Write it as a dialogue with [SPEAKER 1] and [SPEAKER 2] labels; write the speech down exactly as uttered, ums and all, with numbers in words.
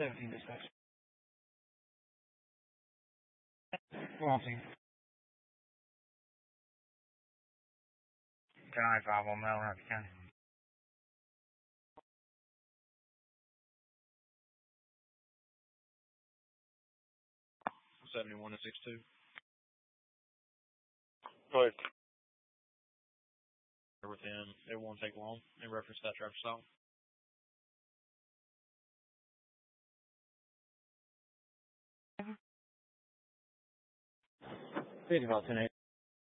[SPEAKER 1] seventeen dispatch. Wanting. Guy five on Mel Rapids County.
[SPEAKER 2] seventy-one to sixty-two.
[SPEAKER 3] Go ahead.
[SPEAKER 2] With him, it won't take long in reference to that traffic stop.
[SPEAKER 1] fifty-five ten eight.